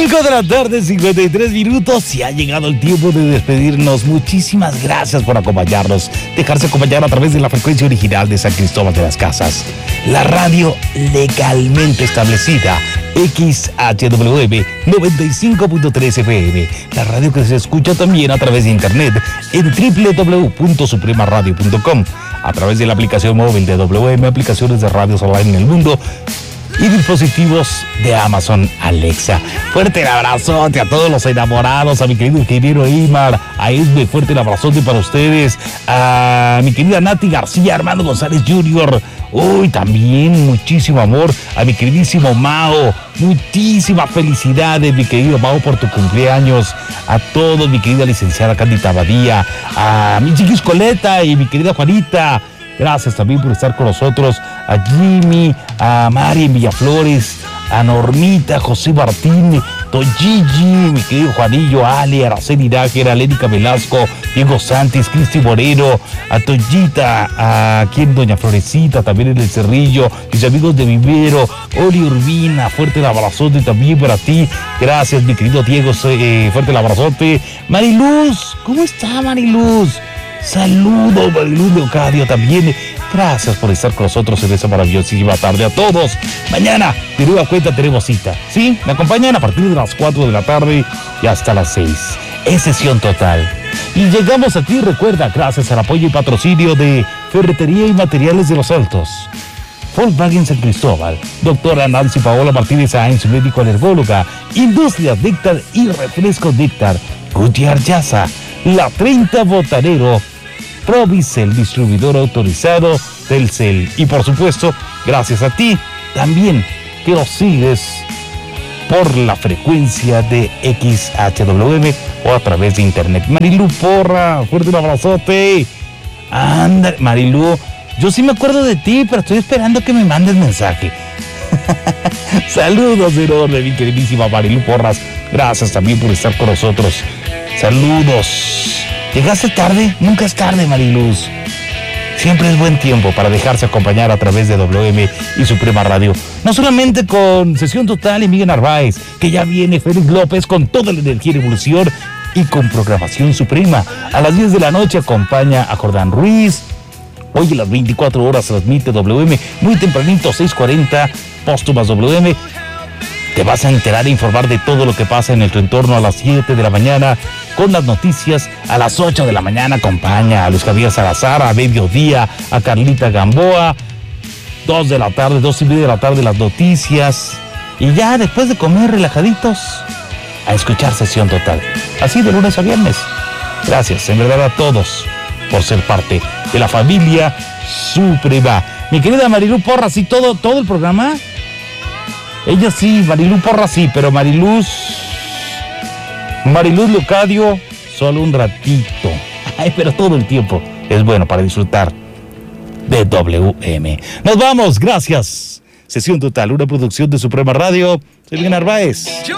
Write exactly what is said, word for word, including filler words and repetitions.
cinco de la tarde, cincuenta y tres minutos, y ha llegado el tiempo de despedirnos. Muchísimas gracias por acompañarnos, dejarse acompañar a través de la frecuencia original de San Cristóbal de las Casas, la radio legalmente establecida, X H W M noventa y cinco punto tres F M, la radio que se escucha también a través de internet en doble u doble u doble u punto suprema radio punto com, a través de la aplicación móvil de W M, aplicaciones de radios online en el mundo y dispositivos de Amazon Alexa. Fuerte el abrazote a todos los enamorados, a mi querido ingeniero Eymar, a Esme, fuerte el abrazote para ustedes, a mi querida Nati García, Armando González junior, uy, también muchísimo amor a mi queridísimo Mao, muchísimas felicidades, mi querido Mao, por tu cumpleaños, a todos, mi querida licenciada Cándida Badía, a mi chiquis Coleta y mi querida Juanita. Gracias también por estar con nosotros, a Jimmy, a Mari en Villaflores, a Normita, José Martín, Toyigi, mi querido Juanillo, Ale, Araceli Nájera, Lénica Velasco, Diego Santis, Cristi Moreno, a Toyita, a quien Doña Florecita, también en el Cerrillo, mis amigos de Vivero, Oli Urbina, fuerte el abrazote también para ti. Gracias, mi querido Diego, eh, fuerte el abrazote. Mariluz, ¿cómo está Mariluz? Saludos, Mariluz Leocadio también. Gracias por estar con nosotros en esta maravillosísima tarde a todos. Mañana, de nueva cuenta, tenemos cita. ¿Sí? Me acompañan a partir de las cuatro de la tarde y hasta las seis. Es sesión total. Y llegamos aquí, recuerda, gracias al apoyo y patrocinio de Ferretería y Materiales de los Altos, Volkswagen San Cristóbal, doctora Nancy Paola Martínez Sáenz, médico alergóloga, Industrias Néctar y Refrescos Néctar, Goodyear Yaza, La treinta Botanero, Provicel, distribuidor autorizado Telcel. Y por supuesto, gracias a ti también que nos sigues por la frecuencia de X H W M o a través de internet. Marilu Porra, fuerte un abrazote. Anda, Marilu, yo sí me acuerdo de ti, pero estoy esperando que me mandes mensaje. Saludos enormes, mi queridísima Marilu Porras. Gracias también por estar con nosotros. Saludos. ¿Llegaste tarde? Nunca es tarde, Mariluz. Siempre es buen tiempo para dejarse acompañar a través de W M y Suprema Radio. No solamente con Sesión Total y Miguel Narváez, que ya viene Félix López con toda la energía y evolución y con programación suprema. A las diez de la noche acompaña a Jordán Ruiz. Hoy a las veinticuatro horas transmite W M muy tempranito, seis cuarenta, póstumas W M. Te vas a enterar e informar de todo lo que pasa en tu entorno a las siete de la mañana con las noticias. A las ocho de la mañana acompaña a Luis Javier Salazar, a mediodía a Carlita Gamboa, dos de la tarde, dos y media de la tarde las noticias, y ya después de comer relajaditos a escuchar Sesión Total, así de lunes a viernes. Gracias en verdad a todos por ser parte de la familia Suprema. Mi querida Marilu Porras, y todo, todo el programa. Ella sí, Marilu Porra sí, pero Mariluz, Mariluz Leocadio, solo un ratito. Ay, pero todo el tiempo es bueno para disfrutar de W M. Nos vamos, gracias. Sesión Total, una producción de Suprema Radio. Soy Miguel Narváez.